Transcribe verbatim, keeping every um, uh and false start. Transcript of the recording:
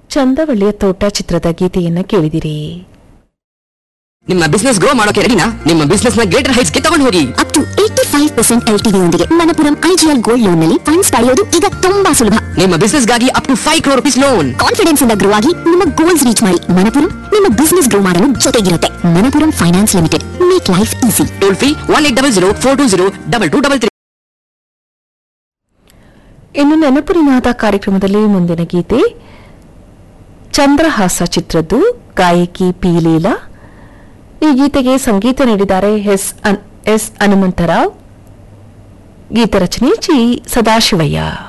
ಚಂದವಳ್ಳಿಯ ತೋಟ ಚಿತ್ರದ ಗೀತೆಯನ್ನ ಕೇಳಿದಿರಿ. ನಿಮ್ಮ ಬಿಸ್ನೆಸ್ ಗ್ರೋ ಮಾಡೋಕೆ ರೆಡಿನಾ? ನಿಮ್ಮ ಬಿಸ್ನೆಸ್ ನ ಗ್ರೇಟರ್ ಹೈಟ್ಸ್ ಗೆ ತಗೊಂಡು ಹೋಗಿ. Up to eighty five percent L T D ಯೊಂದಿಗೆ ಮಣಪುರಂ ಐಜಿಎಲ್ ಗೋಲ್ಡ್ ಲೋನ್ ನಲ್ಲಿ ಫಂಡ್ಸ್ ಪಡೆಯೋದು ಈಗ ತುಂಬಾ ಸುಲಭ. ನಿಮ್ಮ ಬಿಸ್ನೆಸ್ ಗಾಗಿ up to five crore rupees loan. Confidence ಇಂದ ಗ್ರೋ ಆಗಿ ನಿಮ್ಮ ಗೋಲ್ಸ್ ರೀಚ್ ಮಾಡಿ. ಮಣಪುರಂ ನಿಮ್ಮ ಬಿಸ್ನೆಸ್ ಗ್ರೋ ಮಾಡಲು ಜೊತೆಗಿರುತ್ತೆ. Manappuram finance limited, make life easy. Toll free one eight double zero four two zero double two double three. ಇನ್ನು ನೆನಪುರಿನಾದ ಕಾರ್ಯಕ್ರಮದಲ್ಲಿ ಮುಂದಿನ ಗೀತೆ ಚಂದ್ರಹಾಸ ಚಿತ್ರದ್ದು, ಗಾಯಕಿ ಪಿ ಲೀಲಾ. ಈ ಗೀತೆಗೆ ಸಂಗೀತ ನೀಡಿದ್ದಾರೆ S S Hanumantha Rao, ಗೀತರಚನೆ G Sadashivaiah.